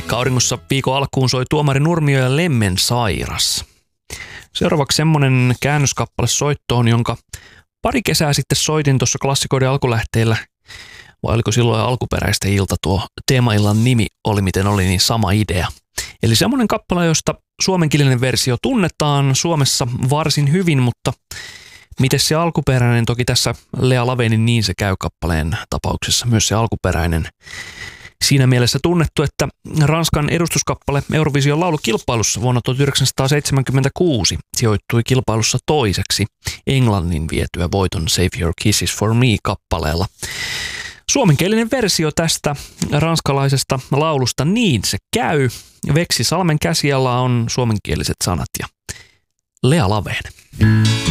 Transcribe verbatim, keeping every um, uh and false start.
Kauringossa viikon alkuun soi Tuomari Nurmio ja Lemmen Sairas. Seuraavaksi semmonen käännöskappale soittoon, jonka pari kesää sitten soitin tuossa klassikoiden alkulähteillä. Vai oliko silloin alkuperäistä ilta tuo teemaillan nimi oli miten oli, niin sama idea. Eli semmoinen kappale, josta suomenkielinen versio tunnetaan Suomessa varsin hyvin, mutta miten se alkuperäinen, toki tässä Lea Lavenin Niin se käy -kappaleen tapauksessa myös se alkuperäinen. Siinä mielessä tunnettu, että Ranskan edustuskappale Eurovision laulukilpailussa vuonna tuhatyhdeksänsataaseitsemänkymmentäkuusi sijoittui kilpailussa toiseksi Englannin vietyä voiton Save Your Kisses for Me -kappaleella. Suomenkielinen versio tästä ranskalaisesta laulusta Niin se käy. Veksi Salmen käsiala on suomenkieliset sanat ja Lea Laveen.